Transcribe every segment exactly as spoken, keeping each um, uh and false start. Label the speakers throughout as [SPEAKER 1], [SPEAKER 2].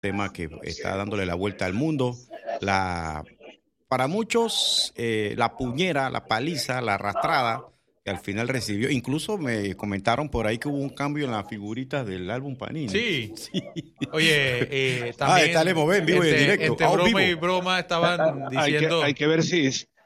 [SPEAKER 1] tema que está dándole la vuelta al mundo. La, para muchos, eh, la puñera, la paliza, la arrastrada que al final recibió. Incluso me comentaron por ahí que hubo un cambio en las figuritas del álbum Panini.
[SPEAKER 2] Sí.
[SPEAKER 1] Sí.
[SPEAKER 2] Oye, eh,
[SPEAKER 1] Ah,
[SPEAKER 2] también
[SPEAKER 1] está Lemo, ven, vivo y en
[SPEAKER 2] entre,
[SPEAKER 1] directo.
[SPEAKER 2] entre
[SPEAKER 1] Ah,
[SPEAKER 2] broma
[SPEAKER 1] vivo.
[SPEAKER 2] y broma estaban
[SPEAKER 3] Hay que,
[SPEAKER 2] diciendo...
[SPEAKER 3] hay que ver si...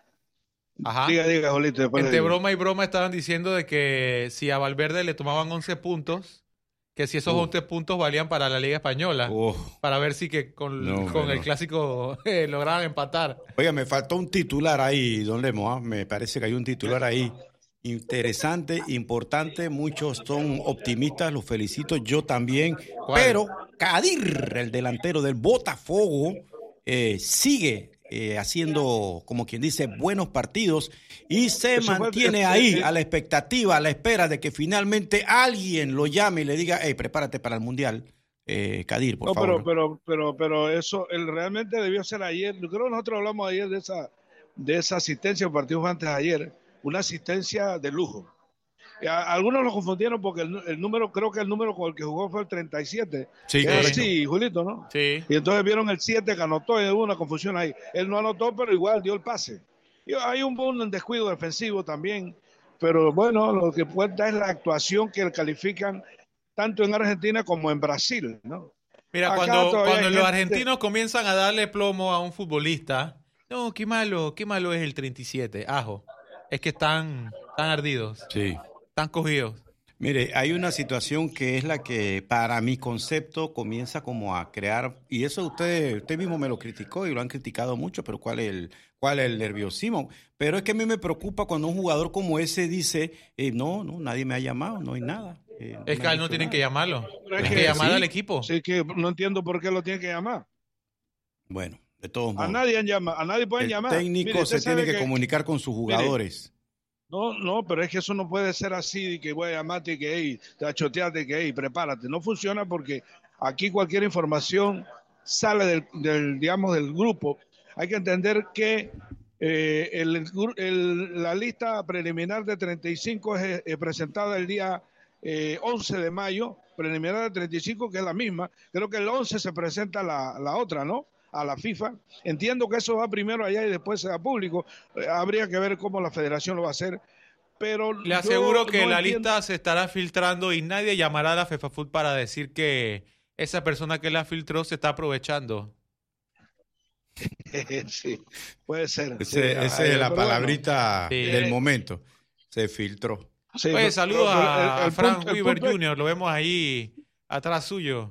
[SPEAKER 2] Ajá.
[SPEAKER 3] Diga, diga, Jolito, después le
[SPEAKER 2] Entre
[SPEAKER 3] digo.
[SPEAKER 2] broma y broma estaban diciendo de que si a Valverde le tomaban once puntos, que si esos
[SPEAKER 1] Uf.
[SPEAKER 2] once puntos valían para la Liga Española,
[SPEAKER 1] Uf.
[SPEAKER 2] para ver si que con,
[SPEAKER 1] No,
[SPEAKER 2] con
[SPEAKER 1] bueno.
[SPEAKER 2] el clásico eh, lograban empatar.
[SPEAKER 1] Oiga, me faltó un titular ahí, don Lemo, ¿ah? Me parece que hay un titular ahí interesante, importante. Muchos son optimistas, los felicito, yo también.
[SPEAKER 2] ¿Cuál?
[SPEAKER 1] Pero Kadir, el delantero del Botafogo, eh, sigue eh, haciendo, como quien dice, buenos partidos y se
[SPEAKER 3] Eso fue-
[SPEAKER 1] mantiene
[SPEAKER 3] eh,
[SPEAKER 1] ahí
[SPEAKER 3] eh,
[SPEAKER 1] a la expectativa, a la espera de que finalmente alguien lo llame y le diga, hey, prepárate para el Mundial. Eh, Kadir, por
[SPEAKER 3] No,
[SPEAKER 1] favor.
[SPEAKER 3] pero, pero, pero, pero eso él realmente debió ser ayer. Yo creo que nosotros hablamos ayer de esa, de esa asistencia, el partido fue antes de ayer, una asistencia de lujo. Y a- algunos lo confundieron porque el, el número, creo que el número con el que jugó fue el treinta y siete.
[SPEAKER 1] Sí,
[SPEAKER 3] Es
[SPEAKER 1] correcto.
[SPEAKER 3] así, Julito, ¿no?
[SPEAKER 2] Sí.
[SPEAKER 3] Y entonces vieron el siete que anotó y hubo una confusión ahí. Él no anotó, pero igual dio el pase. Y hay un, un descuido defensivo también. Pero bueno, lo que cuenta es la actuación que califican tanto en Argentina como en Brasil, ¿no?
[SPEAKER 2] Mira,
[SPEAKER 3] Acá
[SPEAKER 2] cuando,
[SPEAKER 3] todavía
[SPEAKER 2] cuando
[SPEAKER 3] hay
[SPEAKER 2] los
[SPEAKER 3] gente-
[SPEAKER 2] argentinos comienzan a darle plomo a un futbolista, no, qué malo, qué malo es el treinta y siete, ajo. Es que están, están ardidos,
[SPEAKER 1] Sí.
[SPEAKER 2] están cogidos.
[SPEAKER 1] Mire, hay una situación que es la que para mi concepto comienza como a crear, y eso usted, usted mismo me lo criticó y lo han criticado mucho, pero ¿cuál es el, cuál es el nerviosismo? Pero es que a mí me preocupa cuando un jugador como ese dice, eh, no, no, nadie me ha llamado, no hay nada. eh,
[SPEAKER 2] Es
[SPEAKER 1] me
[SPEAKER 2] que a
[SPEAKER 1] han
[SPEAKER 2] él no
[SPEAKER 1] dicho
[SPEAKER 2] tienen
[SPEAKER 1] nada.
[SPEAKER 2] que llamarlo.
[SPEAKER 3] Pero es
[SPEAKER 2] Tienen
[SPEAKER 3] que
[SPEAKER 2] que llamar
[SPEAKER 1] sí.
[SPEAKER 2] al equipo.
[SPEAKER 3] Sí, que no entiendo por qué lo tiene que llamar.
[SPEAKER 1] Bueno, de todos
[SPEAKER 3] A
[SPEAKER 1] modos,
[SPEAKER 3] nadie han llamado, a nadie pueden
[SPEAKER 1] el
[SPEAKER 3] llamar.
[SPEAKER 1] técnico
[SPEAKER 3] Mire, usted
[SPEAKER 1] se tiene
[SPEAKER 3] sabe
[SPEAKER 1] que, comunicar con sus jugadores.
[SPEAKER 3] No, no, pero es que eso no puede ser así, de que voy a llamarte y que, hey, te achoteate, que, hey, prepárate. No funciona porque aquí cualquier información sale del, del, digamos, del grupo. Hay que entender que eh, el, el, la lista preliminar de treinta y cinco es eh, presentada el día eh, once de mayo, preliminar de treinta y cinco, que es la misma. Creo que el once se presenta la, la otra, ¿no? A la FIFA. Entiendo que eso va primero allá y después se da público. Eh, habría que ver cómo la federación lo va a hacer. Pero
[SPEAKER 2] Le aseguro
[SPEAKER 3] yo
[SPEAKER 2] que
[SPEAKER 3] no
[SPEAKER 2] la
[SPEAKER 3] entiendo.
[SPEAKER 2] lista se estará filtrando y nadie llamará a la FEFAFUT para decir que esa persona que la filtró se está aprovechando.
[SPEAKER 3] Sí, puede ser.
[SPEAKER 1] Ese-
[SPEAKER 3] Sí,
[SPEAKER 1] Esa
[SPEAKER 3] ahí,
[SPEAKER 1] es la
[SPEAKER 3] pero bueno.
[SPEAKER 1] palabrita
[SPEAKER 2] Sí.
[SPEAKER 1] del momento. Se filtró.
[SPEAKER 3] Sí,
[SPEAKER 2] Oye,
[SPEAKER 3] pero-
[SPEAKER 2] saludos
[SPEAKER 3] pero
[SPEAKER 2] a,
[SPEAKER 3] el- el
[SPEAKER 2] a Frank
[SPEAKER 3] punto- el
[SPEAKER 2] Weaver
[SPEAKER 3] punto es-
[SPEAKER 2] junior Lo vemos ahí atrás suyo.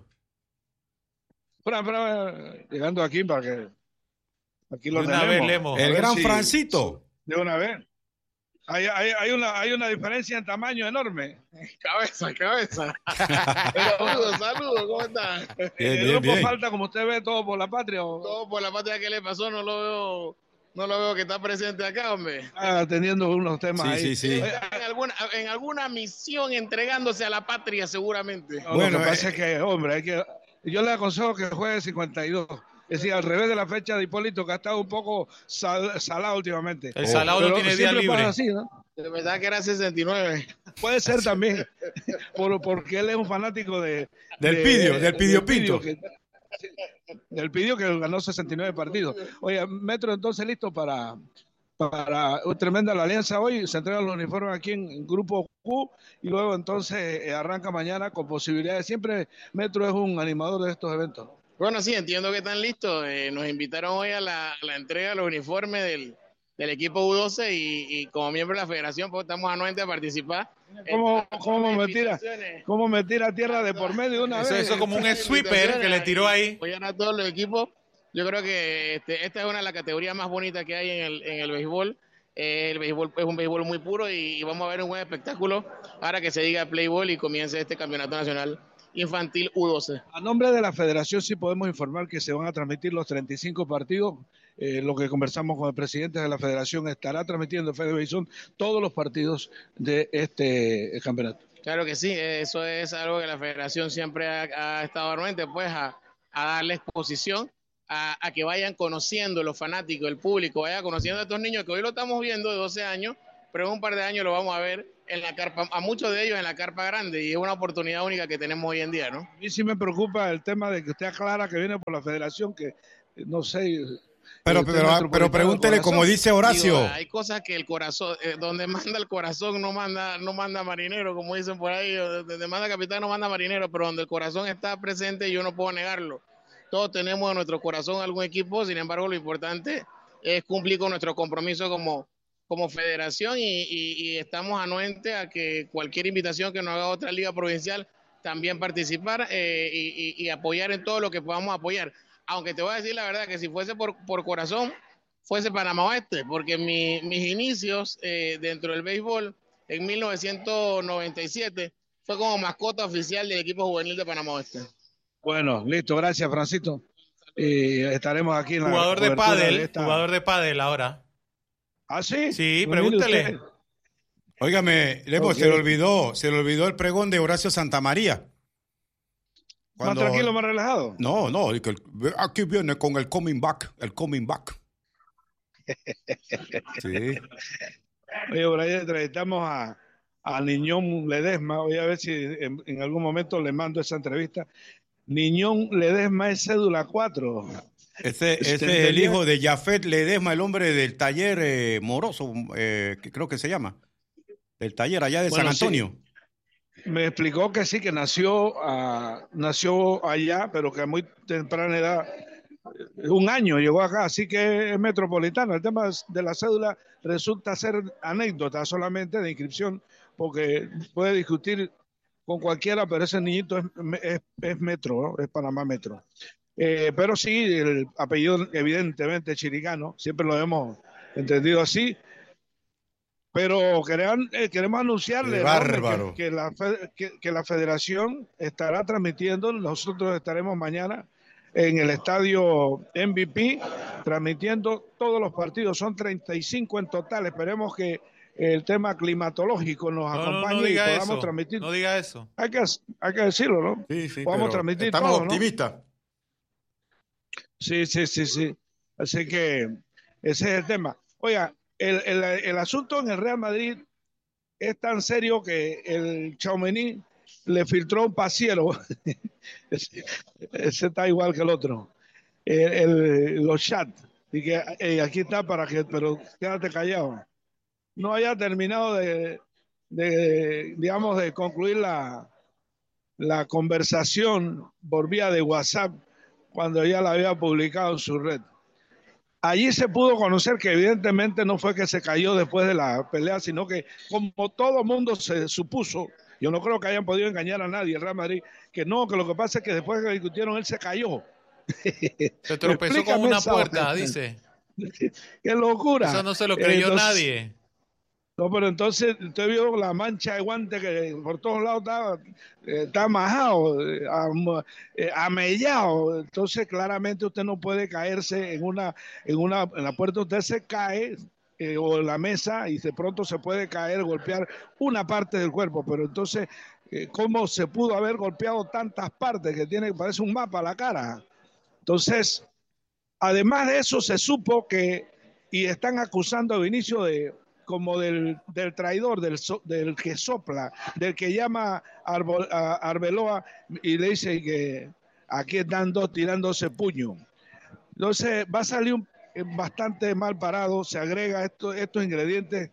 [SPEAKER 3] Fran, Fran, llegando aquí para que aquí lo
[SPEAKER 2] De una vez,
[SPEAKER 3] tenemos.
[SPEAKER 2] Lemo.
[SPEAKER 3] A
[SPEAKER 1] El
[SPEAKER 3] ver
[SPEAKER 1] gran
[SPEAKER 3] si-
[SPEAKER 1] Francito.
[SPEAKER 3] De una vez. Hay, hay, hay, una, hay una diferencia en tamaño enorme.
[SPEAKER 4] Cabeza, cabeza. Saludos, saludos, ¿cómo están?
[SPEAKER 1] Bien,
[SPEAKER 3] el
[SPEAKER 1] bien,
[SPEAKER 3] grupo
[SPEAKER 1] bien.
[SPEAKER 3] falta, como usted ve, todo por la patria. O,
[SPEAKER 4] Todo por la patria que le pasó, no lo veo, no lo veo que está presente acá, hombre.
[SPEAKER 3] ah, teniendo unos temas
[SPEAKER 1] Sí,
[SPEAKER 3] ahí.
[SPEAKER 1] sí, sí.
[SPEAKER 3] Oye,
[SPEAKER 4] En alguna, en alguna misión entregándose a la patria, seguramente.
[SPEAKER 3] no,
[SPEAKER 1] Bueno,
[SPEAKER 3] lo que
[SPEAKER 1] eh,
[SPEAKER 3] pasa es que, hombre, hay que, yo le aconsejo que juegue cincuenta y dos. Es decir, al revés de la fecha de Hipólito, que ha estado un poco sal, salado últimamente.
[SPEAKER 2] El
[SPEAKER 1] Oh.
[SPEAKER 2] Salado no
[SPEAKER 3] Pero
[SPEAKER 2] tiene día
[SPEAKER 3] siempre
[SPEAKER 2] libre.
[SPEAKER 3] pasa así, ¿no?
[SPEAKER 4] De verdad que era sesenta y nueve.
[SPEAKER 3] Puede ser también, por, porque él es un fanático de...
[SPEAKER 1] Del
[SPEAKER 3] de-
[SPEAKER 1] Pidio, del Pidio Pinto.
[SPEAKER 3] que- sí, del Pidio que ganó sesenta y nueve partidos. Oye, Metro, entonces listo para, para tremenda la alianza hoy. Se entregan los uniformes aquí en, en Grupo Q y luego entonces eh, arranca mañana con posibilidades. Siempre Metro es un animador de estos eventos.
[SPEAKER 4] Bueno, sí, entiendo que están listos. Eh, nos invitaron hoy a la, a la entrega de los uniformes del, del equipo U doce y, y como miembro de la federación, pues estamos anuentes a participar.
[SPEAKER 3] ¿Cómo,
[SPEAKER 4] En-
[SPEAKER 3] cómo me tira,
[SPEAKER 4] invitaciones.
[SPEAKER 3] cómo me tira tierra de por medio de una
[SPEAKER 2] Eso,
[SPEAKER 3] vez?
[SPEAKER 2] eso es como un sweeper que le tiró ahí.
[SPEAKER 4] Apoyan a todos los equipos. Yo creo que este, esta es una de las categorías más bonitas que hay en el, en el béisbol. Eh, el béisbol es un béisbol muy puro y, y vamos a ver un buen espectáculo ahora que se diga play ball y comience este campeonato nacional infantil U doce.
[SPEAKER 3] A nombre de la federación sí podemos informar que se van a transmitir los treinta y cinco partidos. Eh, lo que conversamos con el presidente de la federación, estará transmitiendo Fede Beizón todos los partidos de este eh, campeonato.
[SPEAKER 4] Claro que sí, eso es algo que la federación siempre ha, ha estado anuente, pues a, a darle exposición, a, a que vayan conociendo los fanáticos, el público, vaya conociendo a estos niños que hoy lo estamos viendo de doce años, pero en un par de años lo vamos a ver en la carpa, a muchos de ellos en la carpa grande, y es una oportunidad única que tenemos hoy en día, ¿no?
[SPEAKER 3] A mí sí me preocupa el tema de que usted aclara que viene por la federación, que no sé.
[SPEAKER 1] Pero, pero, pero pregúntele, como dice Horacio.
[SPEAKER 4] Digo, hay cosas que el corazón, eh, donde manda el corazón no manda, no manda marinero, como dicen por ahí, donde manda capitán no manda marinero, pero donde el corazón está presente yo no puedo negarlo. Todos tenemos en nuestro corazón algún equipo, sin embargo lo importante es cumplir con nuestro compromiso como, como federación y, y, y estamos anuentes a que cualquier invitación que nos haga otra liga provincial también participar eh, y, y, y apoyar en todo lo que podamos apoyar. Aunque te voy a decir la verdad que si fuese por, por corazón, fuese Panamá Oeste, porque mi, mis inicios eh, dentro del béisbol en mil novecientos noventa y siete fue como mascota oficial del equipo juvenil de Panamá Oeste.
[SPEAKER 3] Bueno, listo, gracias Francisco. Y estaremos aquí en la
[SPEAKER 2] jugador de pádel,
[SPEAKER 3] de esta...
[SPEAKER 2] jugador de pádel ahora.
[SPEAKER 3] ¿Ah, sí?
[SPEAKER 2] Sí, pregúntale.
[SPEAKER 1] Óigame, Lemo, okay. se le olvidó, se le olvidó el pregón de Horacio Santamaría.
[SPEAKER 3] Cuando... ¿Más tranquilo, más relajado?
[SPEAKER 1] No, no, aquí viene con el coming back, el coming back. Sí.
[SPEAKER 3] Oye, por ahí entrevistamos a, a Niñón Ledesma. Voy a ver si en, en algún momento le mando esa entrevista. Niñón Ledesma es cédula cuatro.
[SPEAKER 1] Ese, ese es el hijo de Jafet Ledesma, el hombre del taller eh, Moroso, eh, que creo que se llama. Del taller allá de bueno, San Antonio.
[SPEAKER 3] Sí. Me explicó que sí, que nació, uh, nació allá, pero que a muy temprana edad, un año llegó acá, así que es metropolitano. El tema de la cédula resulta ser anécdota solamente de inscripción, porque puede discutir con cualquiera, pero ese niñito es, es, es metro, ¿no? Es Panamá Metro. Eh, pero sí, el apellido evidentemente chiricano, siempre lo hemos entendido así. Pero queremos, eh, queremos anunciarle
[SPEAKER 1] bárbaro.
[SPEAKER 3] Que, que, la, que, que la federación estará transmitiendo, nosotros estaremos mañana en el estadio M V P, transmitiendo todos los partidos, son treinta y cinco en total, esperemos que el tema climatológico nos
[SPEAKER 2] no,
[SPEAKER 3] acompañe
[SPEAKER 2] no, no
[SPEAKER 3] y podamos
[SPEAKER 2] eso.
[SPEAKER 3] transmitir.
[SPEAKER 2] No diga eso.
[SPEAKER 3] Hay que, hay que decirlo, ¿no?
[SPEAKER 1] Sí, sí,
[SPEAKER 3] podamos transmitir
[SPEAKER 1] estamos
[SPEAKER 3] todo,
[SPEAKER 1] optimistas.
[SPEAKER 3] ¿no? Sí, sí, sí, sí. Así que ese es el tema. Oiga, el, el, el asunto en el Real Madrid es tan serio que el Tchouaméni le filtró un pasiero. ese, ese está igual que el otro. El, el, los chats. Y que eh, aquí está para que, pero quédate callado. No haya terminado de, de digamos, de concluir la, la conversación por vía de WhatsApp cuando ya la había publicado en su red. Allí se pudo conocer que evidentemente no fue que se cayó después de la pelea, sino que como todo mundo se supuso, yo no creo que hayan podido engañar a nadie, el Real Madrid, que no, que lo que pasa es que después que discutieron él se cayó.
[SPEAKER 2] Se tropezó con una puerta, dice.
[SPEAKER 3] ¡Qué locura!
[SPEAKER 2] Eso no se lo creyó
[SPEAKER 3] Entonces,
[SPEAKER 2] nadie.
[SPEAKER 3] No, pero entonces usted vio la mancha de guante que por todos lados está, está majado, eh, amellado. Entonces claramente usted no puede caerse en una, en una, en la puerta usted se cae eh, o en la mesa y de pronto se puede caer, golpear una parte del cuerpo. Pero entonces, eh, ¿cómo se pudo haber golpeado tantas partes que tiene, parece un mapa la cara? Entonces, además de eso se supo que, y están acusando a Vinicio de como del, del traidor, del, so, del que sopla, del que llama a, a Arbeloa y le dice que aquí están dos tirándose puño. Entonces va a salir un, bastante mal parado, se agrega esto, estos ingredientes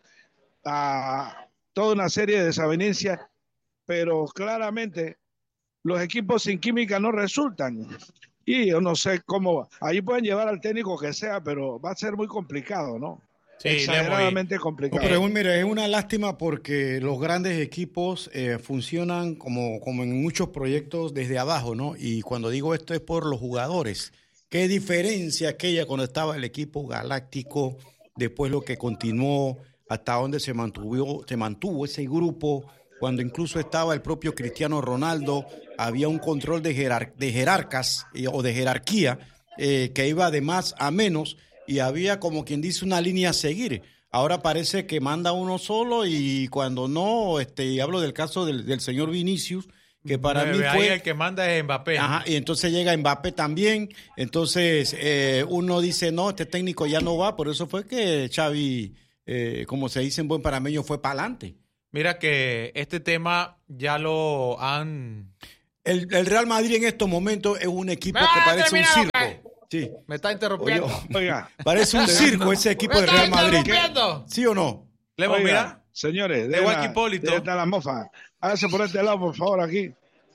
[SPEAKER 3] a toda una serie de desavenencias, pero claramente los equipos sin química no resultan. Y yo no sé cómo, ahí pueden llevar al técnico que sea, pero va a ser muy complicado, ¿no?
[SPEAKER 2] Sí,
[SPEAKER 3] exageradamente complicado.
[SPEAKER 1] No, pero mire, es una lástima porque los grandes equipos eh, funcionan como, como en muchos proyectos desde abajo, ¿no? Y cuando digo esto es por los jugadores. ¿Qué diferencia aquella cuando estaba el equipo galáctico, después lo que continuó, hasta dónde se mantuvo, se mantuvo ese grupo, cuando incluso estaba el propio Cristiano Ronaldo, había un control de, jerar, de jerarcas eh, o de jerarquía eh, que iba de más a menos, y había como quien dice una línea a seguir. Ahora parece que manda uno solo y cuando no, este, y hablo del caso del, del señor Vinicius, que para
[SPEAKER 2] Me,
[SPEAKER 1] mí
[SPEAKER 2] ahí
[SPEAKER 1] fue...
[SPEAKER 2] el que manda es Mbappé.
[SPEAKER 1] Ajá, y entonces llega Mbappé también, entonces eh, uno dice, no, este técnico ya no va, por eso fue que Xavi, eh, como se dice en buen panameño, fue para adelante,
[SPEAKER 2] Mira que este tema ya lo han...
[SPEAKER 1] El, el Real Madrid en estos momentos es un equipo
[SPEAKER 2] ¡Ah,
[SPEAKER 1] que parece un
[SPEAKER 2] terminado,
[SPEAKER 1] circo. Sí.
[SPEAKER 2] Me está interrumpiendo.
[SPEAKER 1] Oye,
[SPEAKER 3] Oiga,
[SPEAKER 1] parece un circo ese equipo
[SPEAKER 2] ¡Me
[SPEAKER 1] del
[SPEAKER 2] está
[SPEAKER 1] Real Madrid.
[SPEAKER 2] interrumpiendo!
[SPEAKER 1] ¿Sí o no?
[SPEAKER 2] Lemo,
[SPEAKER 3] oiga,
[SPEAKER 2] mira.
[SPEAKER 3] señores,
[SPEAKER 2] De Igual
[SPEAKER 3] la-
[SPEAKER 2] que Hipólito.
[SPEAKER 3] de esta la mofa. Hágase por este lado, por favor, aquí.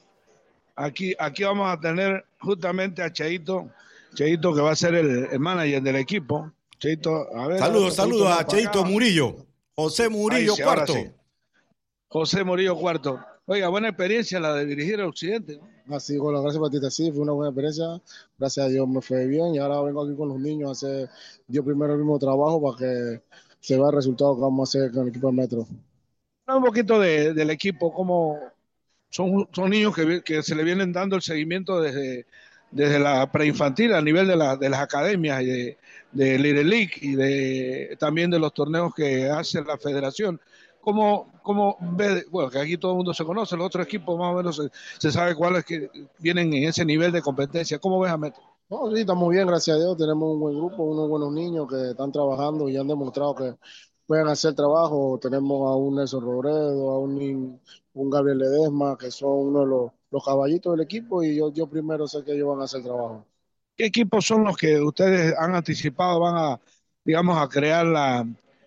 [SPEAKER 3] Aquí, aquí vamos a tener justamente a Cheito, Cheito que va a ser el, el manager del equipo. Cheito, a ver.
[SPEAKER 1] Saludos,
[SPEAKER 3] a ver,
[SPEAKER 1] saludos
[SPEAKER 3] más
[SPEAKER 1] a
[SPEAKER 3] para
[SPEAKER 1] Cheito
[SPEAKER 3] acá.
[SPEAKER 1] Murillo. José Murillo
[SPEAKER 3] Ahí sí, ahora
[SPEAKER 1] cuarto.
[SPEAKER 3] sí. José Murillo cuarto. Oiga, buena experiencia la de dirigir el Occidente, ¿no?
[SPEAKER 5] Así, bueno, gracias Batista, sí, fue una buena experiencia, gracias a Dios me fue bien y ahora vengo aquí con los niños a hacer yo primero el mismo trabajo para que se vea el resultado que vamos a hacer con el equipo de Metro.
[SPEAKER 3] Un poquito de, del equipo, como son, son niños que, que se le vienen dando el seguimiento desde, desde la preinfantil a nivel de, la, de las academias y de, de Little League y de, también de los torneos que hace la federación. ¿Cómo, cómo ves? Bueno, que aquí todo el mundo se conoce, los otros equipos más o menos se, se sabe cuáles que vienen en ese nivel de competencia. ¿Cómo ves a Metro?
[SPEAKER 5] No, sí, estamos bien, gracias a Dios, tenemos un buen grupo, unos buenos niños que están trabajando y han demostrado que pueden hacer trabajo. Tenemos a un Nelson Robredo, a un, un Gabriel Ledesma, que son uno de los, los caballitos del equipo y yo, yo primero sé que ellos van a hacer trabajo.
[SPEAKER 3] ¿Qué equipos son los que ustedes han anticipado van a, digamos, a crear la,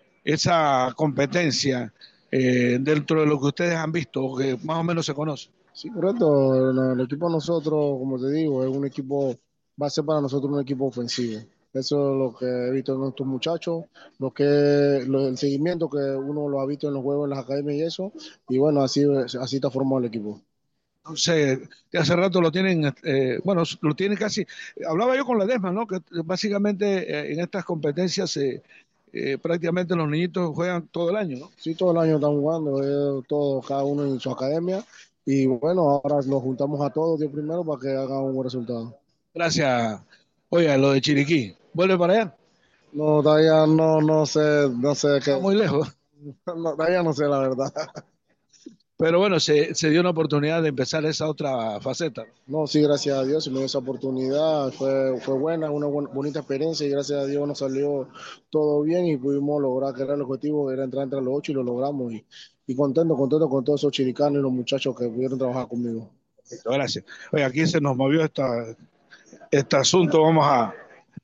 [SPEAKER 3] esa competencia eh, dentro de lo que ustedes han visto o que más o menos se conoce?
[SPEAKER 5] Sí, correcto, el, el equipo de nosotros, como te digo, es un equipo, va a ser para nosotros un equipo ofensivo. Eso es lo que he visto en estos muchachos, lo que lo, el seguimiento que uno lo ha visto en los juegos, en las academias y eso, y bueno, así, así está formado el equipo.
[SPEAKER 3] Entonces, de hace rato lo tienen, eh, bueno, lo tienen casi, hablaba yo con la Desma, ¿no? Que básicamente eh, en estas competencias eh, eh, prácticamente los niñitos juegan todo el año, ¿no?
[SPEAKER 5] Sí, todo el año están jugando, eh, todo, cada uno en su academia, y bueno, ahora nos juntamos a todos Dios primero para que hagan un buen resultado.
[SPEAKER 3] Gracias. Oiga, lo de Chiriquí, ¿vuelve para allá?
[SPEAKER 5] No, todavía no, no sé, no sé qué,
[SPEAKER 3] Está muy lejos.
[SPEAKER 5] no, todavía no sé la verdad.
[SPEAKER 3] Pero bueno, se, se dio una oportunidad de empezar esa otra faceta.
[SPEAKER 5] No, sí, gracias a Dios, se me dio esa oportunidad, fue, fue buena, una buena, bonita experiencia y gracias a Dios nos salió todo bien y pudimos lograr que era el objetivo, que era entrar entre los ocho y lo logramos y, y contento, contento con todos esos chiricanos y los muchachos que pudieron trabajar conmigo.
[SPEAKER 3] Gracias. Oye, aquí se nos movió esta, este asunto, vamos a,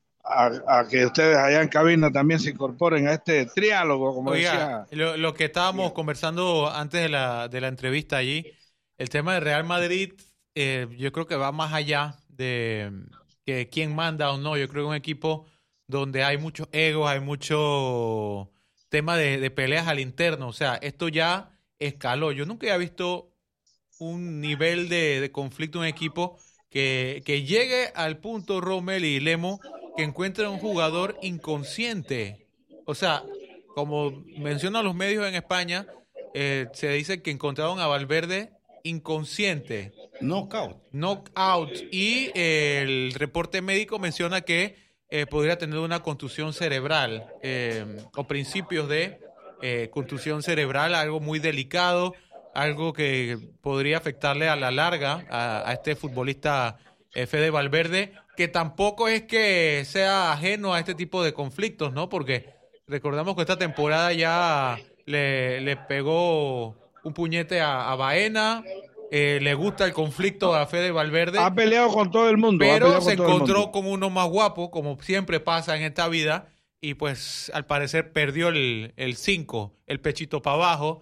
[SPEAKER 3] a, a que ustedes allá en cabina también se incorporen a este triálogo, como
[SPEAKER 2] Oiga,
[SPEAKER 3] decía.
[SPEAKER 2] lo, lo que estábamos conversando antes de la, de la entrevista allí, el tema del Real Madrid, eh, yo creo que va más allá de que quién manda o no. Yo creo que es un equipo donde hay muchos egos, hay mucho tema de, de peleas al interno. O sea, esto ya escaló. Yo nunca había visto un nivel de, de conflicto en un equipo que, que llegue al punto, Rommel y Lemo, que encuentren un jugador inconsciente. O sea, como mencionan los medios en España, eh, se dice que encontraron a Valverde inconsciente.
[SPEAKER 1] Knockout.
[SPEAKER 2] Knockout. Y eh, el reporte médico menciona que eh, podría tener una contusión cerebral eh, o principios de eh, contusión cerebral, algo muy delicado, algo que podría afectarle a la larga a, a este futbolista eh, Fede Valverde, que tampoco es que sea ajeno a este tipo de conflictos, ¿no? Porque recordamos que esta temporada ya le, le pegó un puñete a, a Baena, eh, le gusta el conflicto a Fede Valverde.
[SPEAKER 3] Ha peleado con todo el mundo.
[SPEAKER 2] Pero se encontró con uno más guapo, como siempre pasa en esta vida, y pues al parecer perdió el cinco, el, el pechito para abajo,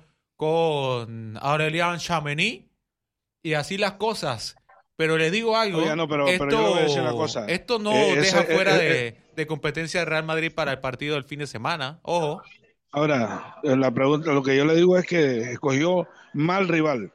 [SPEAKER 2] con Aurélien Tchouameni, y así las cosas. Pero les digo algo,
[SPEAKER 3] Oiga, no, pero,
[SPEAKER 2] esto,
[SPEAKER 3] pero yo le voy a decir una cosa.
[SPEAKER 2] esto no
[SPEAKER 3] Eh,
[SPEAKER 2] deja
[SPEAKER 3] ese,
[SPEAKER 2] fuera
[SPEAKER 3] eh,
[SPEAKER 2] de,
[SPEAKER 3] eh,
[SPEAKER 2] de competencia de Real Madrid para el partido del fin de semana. Ojo.
[SPEAKER 3] Ahora, la pregunta, lo que yo le digo es que escogió mal rival,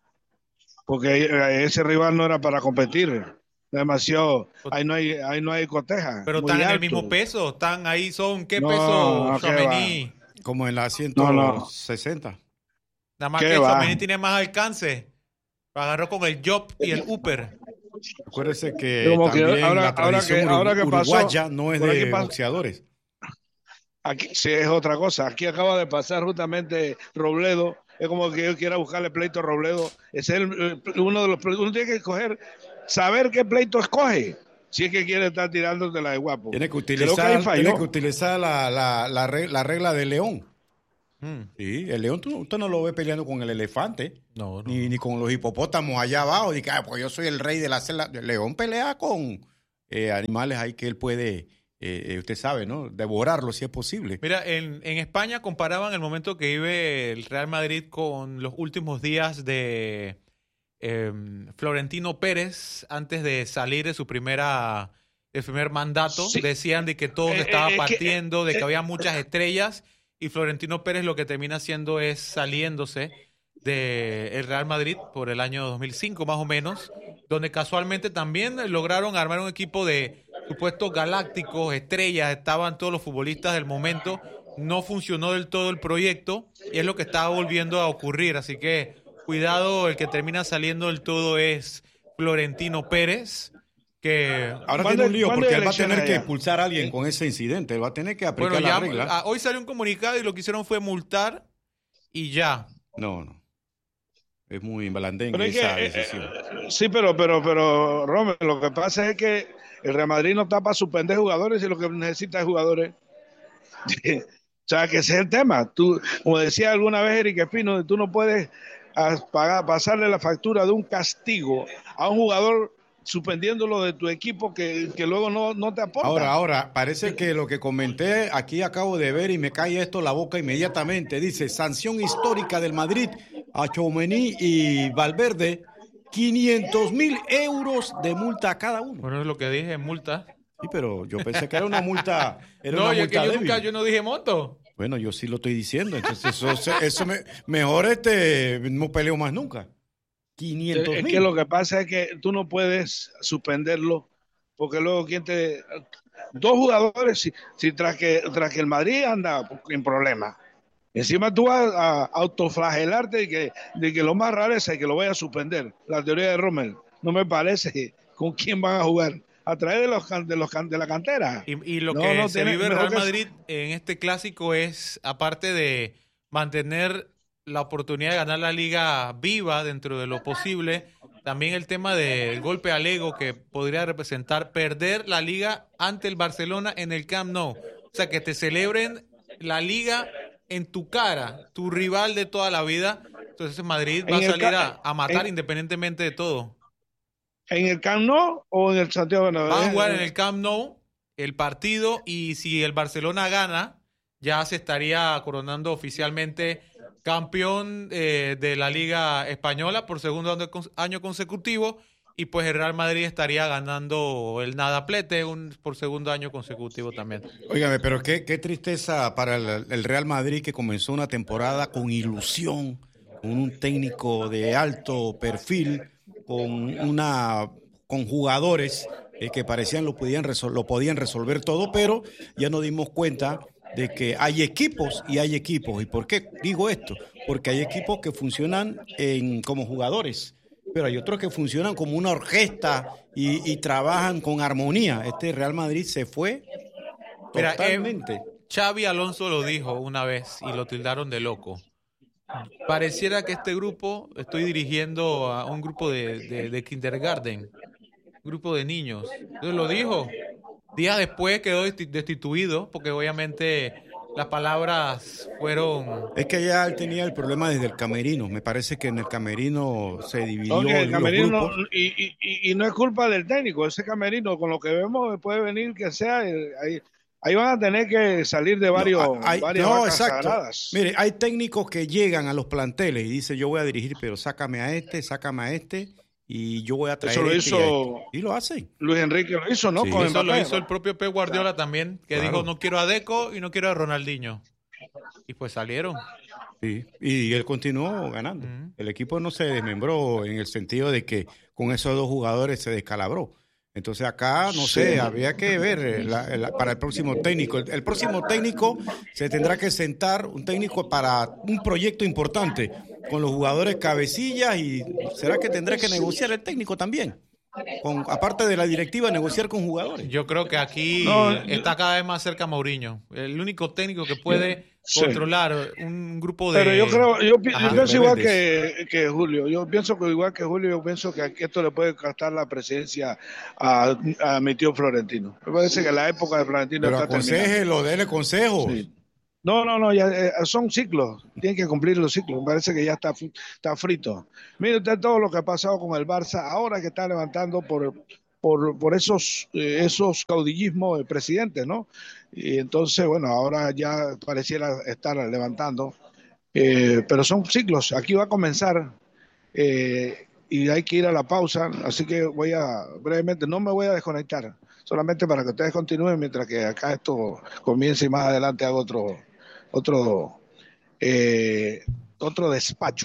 [SPEAKER 3] porque ese rival no era para competir. Demasiado, ahí no hay, ahí no hay coteja.
[SPEAKER 2] Pero
[SPEAKER 3] muy
[SPEAKER 2] están en
[SPEAKER 3] alto.
[SPEAKER 2] el mismo peso, están ahí, son, ¿qué
[SPEAKER 3] No,
[SPEAKER 2] peso
[SPEAKER 3] no, ¿qué
[SPEAKER 2] Tchouameni?
[SPEAKER 1] Como en la ciento sesenta.
[SPEAKER 2] No, no. Nada más
[SPEAKER 3] ¿Qué
[SPEAKER 2] que
[SPEAKER 3] va?
[SPEAKER 2] Tchouameni tiene más alcance. Lo agarró con el job y el upper.
[SPEAKER 1] Acuérdese que
[SPEAKER 3] Como que
[SPEAKER 1] también
[SPEAKER 3] ahora-
[SPEAKER 1] la
[SPEAKER 3] ahora
[SPEAKER 1] tradición
[SPEAKER 3] que- ahora
[SPEAKER 1] uru-
[SPEAKER 3] que pasó,
[SPEAKER 1] uruguaya no es
[SPEAKER 3] por aquí
[SPEAKER 1] de
[SPEAKER 3] pasó.
[SPEAKER 1] boxeadores.
[SPEAKER 3] Aquí sí es otra cosa. Aquí acaba de pasar justamente Robledo. Es como que yo quiera buscarle pleito a Robledo. Ese es el, uno de los uno tiene que escoger, saber qué pleito escoge. Si es que quiere estar tirándote la de guapo.
[SPEAKER 1] Tiene que
[SPEAKER 3] Creo que ahí
[SPEAKER 1] utilizar,
[SPEAKER 3] falló.
[SPEAKER 1] tiene que utilizar la, la, la, regla, la regla de León. Mm. Sí, el león tú, usted no lo ve peleando con el elefante,
[SPEAKER 2] no, no.
[SPEAKER 1] Ni, ni con los hipopótamos allá abajo. Dice, ah, pues yo soy el rey de la selva. El león pelea con eh, animales ahí que él puede, eh, usted sabe, ¿no? Devorarlo si es posible.
[SPEAKER 2] Mira, en, en España comparaban el momento que vive el Real Madrid con los últimos días de eh, Florentino Pérez antes de salir de su primera, el primer mandato. Sí. Decían de que todo se estaba eh, partiendo, que, eh, de que había muchas estrellas. Y Florentino Pérez lo que termina haciendo es saliéndose del Real Madrid por el año dos mil cinco más o menos, donde casualmente también lograron armar un equipo de supuestos galácticos, estrellas, estaban todos los futbolistas del momento, no funcionó del todo el proyecto y es lo que está volviendo a ocurrir, así que cuidado, el que termina saliendo del todo es Florentino Pérez. Que
[SPEAKER 1] ahora tiene un lío porque él va a tener que expulsar a alguien ¿sí? con ese incidente, él va a tener que aplicar bueno, ya, la regla.
[SPEAKER 2] A, hoy salió un comunicado y lo que hicieron fue multar y ya.
[SPEAKER 1] No, no. Es muy blandengue esa
[SPEAKER 3] que,
[SPEAKER 1] decisión.
[SPEAKER 3] Eh, sí, pero, pero, pero, Romer, lo que pasa es que el Real Madrid no está para suspender jugadores y lo que necesita es jugadores. O sea, que ese es el tema. Tú, como decía alguna vez Eric Espino, tú no puedes pagar, pasarle la factura de un castigo a un jugador suspendiéndolo de tu equipo que, que luego no, no te aporta.
[SPEAKER 1] Ahora, ahora, parece que lo que comenté aquí acabo de ver y me cae esto la boca inmediatamente. Dice, sanción histórica del Madrid a Tchouaméni y Valverde, quinientos mil euros de multa a cada uno.
[SPEAKER 2] Bueno, es lo que dije, multa.
[SPEAKER 1] Sí, pero yo pensé que era una multa era
[SPEAKER 2] No,
[SPEAKER 1] una
[SPEAKER 2] yo,
[SPEAKER 1] multa
[SPEAKER 2] que yo,
[SPEAKER 1] débil.
[SPEAKER 2] nunca, yo no dije monto.
[SPEAKER 1] Bueno, yo sí lo estoy diciendo, entonces eso, eso me, mejor este, no peleo más nunca. quinientos mil.
[SPEAKER 3] Es que lo que pasa es que tú no puedes suspenderlo porque luego quien te... Dos jugadores, si, si tras, que, tras que el Madrid anda en problemas, encima tú vas a autoflagelarte de que, de que lo más raro es que lo vaya a suspender. La teoría de Rommel. No me parece con quién van a jugar. A través de los, de los de la cantera.
[SPEAKER 2] Y, y lo no, que no se vive en Real Madrid en este clásico es, aparte de mantener la oportunidad de ganar la liga viva dentro de lo posible, también el tema del golpe al ego que podría representar perder la liga ante el Barcelona en el Camp Nou. O sea, que te celebren la liga en tu cara, tu rival de toda la vida. Entonces Madrid va a salir a, a matar en, independientemente de todo.
[SPEAKER 3] ¿En el Camp Nou o en el Santiago Bernabéu?
[SPEAKER 2] Va a jugar en el Camp Nou el partido y si el Barcelona gana, ya se estaría coronando oficialmente campeón eh, de la Liga Española por segundo año consecutivo y pues el Real Madrid estaría ganando el nadaplete un, por segundo año consecutivo también.
[SPEAKER 1] Óigame, pero qué, qué tristeza para el, el Real Madrid que comenzó una temporada con ilusión, con un técnico de alto perfil, con una con jugadores eh, que parecían lo podían resol- lo podían resolver todo, pero ya nos dimos cuenta de que hay equipos y hay equipos. ¿Y por qué digo esto? Porque hay equipos que funcionan en, como jugadores, pero hay otros que funcionan como una orquesta y, y trabajan con armonía. Este Real Madrid se fue
[SPEAKER 2] Mira,
[SPEAKER 1] totalmente.
[SPEAKER 2] Eh, Xavi Alonso lo dijo una vez y lo tildaron de loco. Pareciera que este grupo, estoy dirigiendo a un grupo de, de, de kindergarten, grupo de niños. Entonces lo dijo. Días después quedó destituido porque obviamente las palabras fueron...
[SPEAKER 1] Es que ya él tenía el problema desde el camerino. Me parece que en el camerino se dividió
[SPEAKER 3] okay, el camerino
[SPEAKER 1] los grupos.
[SPEAKER 3] No, y, y, y no es culpa del técnico. Ese camerino, con lo que vemos, puede venir que sea... Ahí, ahí van a tener que salir de varios,
[SPEAKER 1] no, hay,
[SPEAKER 3] varias
[SPEAKER 1] no,
[SPEAKER 3] vacas
[SPEAKER 1] exacto.
[SPEAKER 3] sagradas.
[SPEAKER 1] Mire, hay técnicos que llegan a los planteles y dicen, yo voy a dirigir, pero sácame a este, sácame a este... y yo voy a traer
[SPEAKER 3] eso lo
[SPEAKER 1] este
[SPEAKER 3] hizo
[SPEAKER 1] y, este. Y lo hacen.
[SPEAKER 3] Luis Enrique lo hizo, ¿no?
[SPEAKER 2] Sí,
[SPEAKER 3] Con
[SPEAKER 2] eso
[SPEAKER 3] Mbappé,
[SPEAKER 2] lo hizo
[SPEAKER 3] ¿no?
[SPEAKER 2] el propio Pep Guardiola también, que
[SPEAKER 1] claro.
[SPEAKER 2] dijo no quiero a Deco y no quiero a Ronaldinho. Y pues salieron.
[SPEAKER 1] Sí, y él continuó ganando. Uh-huh. El equipo no se desmembró en el sentido de que con esos dos jugadores se descalabró. Entonces acá, no sí. sé, habría que ver la, la, para el próximo técnico. El, el próximo técnico se tendrá que sentar, un técnico para un proyecto importante, con los jugadores cabecillas, y será que tendrá que negociar el técnico también. Con, aparte de la directiva, negociar con jugadores.
[SPEAKER 2] Yo creo que aquí no, está cada vez más cerca Mourinho. El único técnico que puede sí. controlar un grupo de...
[SPEAKER 3] Pero yo creo, yo, yo pienso igual que, que Julio. Yo pienso que igual que Julio, yo pienso que esto le puede costar la presidencia a, a mi tío Florentino. Me parece que la época de Florentino
[SPEAKER 1] Pero
[SPEAKER 3] está terminando.
[SPEAKER 1] aconsejelo, déle consejo. Sí.
[SPEAKER 3] No, no, no, ya eh, son ciclos, tienen que cumplir los ciclos, me parece que ya está, está frito. Mire usted todo lo que ha pasado con el Barça, ahora que está levantando por, por, por esos, eh, esos caudillismos de presidentes, ¿no? Y entonces, bueno, ahora ya pareciera estar levantando, eh, pero son ciclos, aquí va a comenzar eh, y hay que ir a la pausa, así que voy a, brevemente, no me voy a desconectar, solamente para que ustedes continúen mientras que acá esto comience y más adelante hago otro otro eh, otro despacho.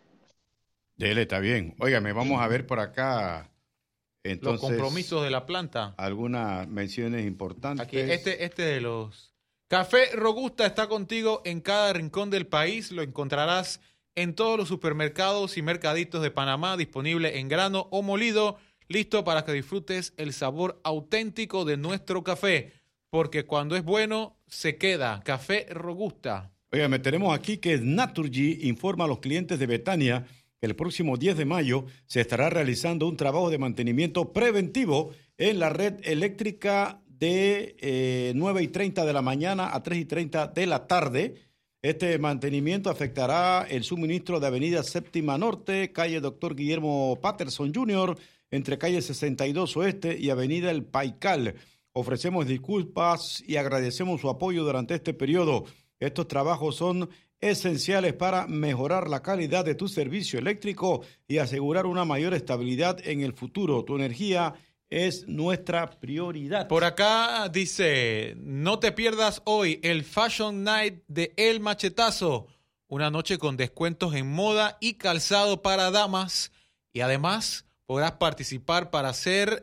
[SPEAKER 1] Dele, está bien. Óigame, vamos a ver por acá entonces
[SPEAKER 2] los compromisos de la planta.
[SPEAKER 1] Algunas menciones importantes.
[SPEAKER 2] Aquí, este, este de los... Café Robusta está contigo en cada rincón del país. Lo encontrarás en todos los supermercados y mercaditos de Panamá, disponible en grano o molido, listo para que disfrutes el sabor auténtico de nuestro café. Porque cuando es bueno, se queda. Café Robusta.
[SPEAKER 1] Óigame, tenemos aquí que Naturgy informa a los clientes de Betania que el próximo diez de mayo se estará realizando un trabajo de mantenimiento preventivo en la red eléctrica de eh, nueve y treinta de la mañana a tres y treinta de la tarde. Este mantenimiento afectará el suministro de Avenida Séptima Norte, calle Doctor Guillermo Patterson junior, entre calle sesenta y dos Oeste y Avenida El Paical. Ofrecemos disculpas y agradecemos su apoyo durante este periodo. Estos trabajos son esenciales para mejorar la calidad de tu servicio eléctrico y asegurar una mayor estabilidad en el futuro. Tu energía es nuestra prioridad.
[SPEAKER 2] Por acá dice, no te pierdas hoy el Fashion Night de El Machetazo. Una noche con descuentos en moda y calzado para damas. Y además podrás participar para ser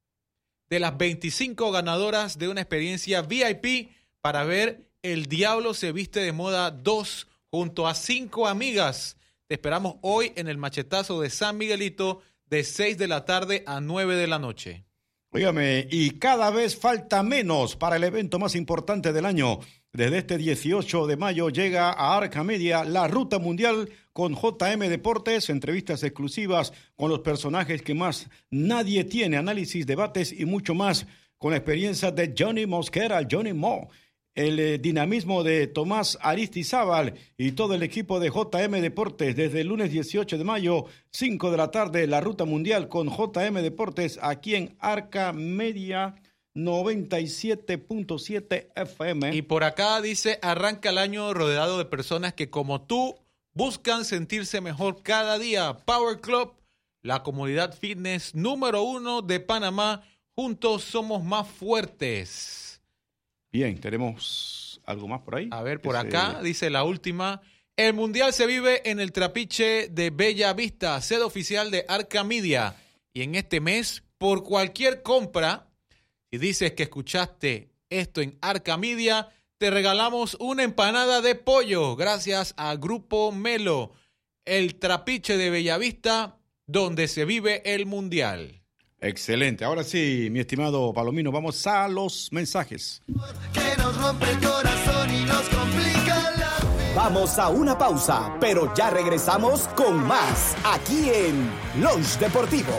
[SPEAKER 2] de las veinticinco ganadoras de una experiencia V I P para ver El Diablo se viste de moda dos junto a cinco amigas. Te esperamos hoy en el Machetazo de San Miguelito de seis de la tarde a nueve de la noche.
[SPEAKER 1] Óigame, y cada vez falta menos para el evento más importante del año. Desde este dieciocho de mayo llega a Arca Media la Ruta Mundial con J M Deportes, entrevistas exclusivas con los personajes que más nadie tiene, análisis, debates y mucho más, con la experiencia de Johnny Mosquera, Johnny Mo, el eh, dinamismo de Tomás Aristizábal y todo el equipo de J M Deportes. Desde el lunes dieciocho de mayo, cinco de la tarde, la Ruta Mundial con J M Deportes aquí en Arca Media noventa y siete punto siete F M.
[SPEAKER 2] Y por acá dice, arranca el año rodeado de personas que como tú buscan sentirse mejor cada día. Power Club, la comunidad fitness número uno de Panamá. Juntos somos más fuertes.
[SPEAKER 1] Bien, tenemos algo más por ahí.
[SPEAKER 2] A ver, por
[SPEAKER 1] Ese...
[SPEAKER 2] acá dice la última. El Mundial se vive en el Trapiche de Bella Vista, sede oficial de Arca Media. Y en este mes, por cualquier compra, si dices que escuchaste esto en Arca Media, te regalamos una empanada de pollo gracias a Grupo Melo, el Trapiche de Bellavista, donde se vive el Mundial.
[SPEAKER 1] Excelente. Ahora sí, mi estimado Palomino, vamos a los mensajes.
[SPEAKER 6] Que nos rompe el corazón y nos complica la vida.
[SPEAKER 7] Vamos a una pausa, pero ya regresamos con más aquí en Lunch Deportivo.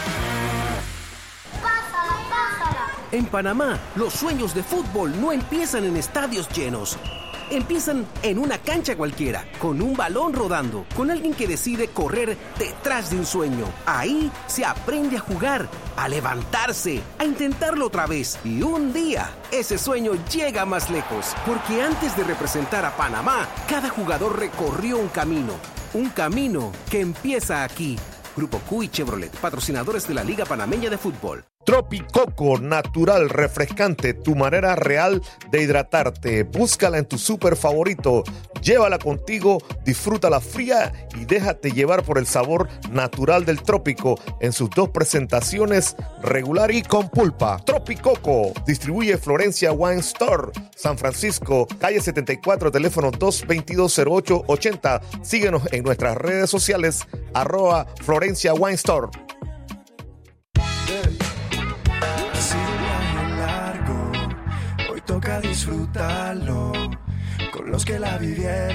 [SPEAKER 8] En Panamá, los sueños de fútbol no empiezan en estadios llenos. Empiezan en una cancha cualquiera, con un balón rodando, con alguien que decide correr detrás de un sueño. Ahí se aprende a jugar, a levantarse, a intentarlo otra vez. Y un día, ese sueño llega más lejos. Porque antes de representar a Panamá, cada jugador recorrió un camino. Un camino que empieza aquí. Grupo Q y Chevrolet, patrocinadores de la Liga Panameña de Fútbol.
[SPEAKER 9] Tropicoco, natural, refrescante, tu manera real de hidratarte. Búscala en tu súper favorito, llévala contigo, disfrútala fría y déjate llevar por el sabor natural del trópico en sus dos presentaciones, regular y con pulpa. Tropicoco, distribuye Florencia Wine Store, San Francisco, calle setenta y cuatro, teléfono dos veintidós cero ocho ochenta. Síguenos en nuestras redes sociales, arroba Florencia Wine Store.
[SPEAKER 6] Toca disfrutarlo con los que la vivieron.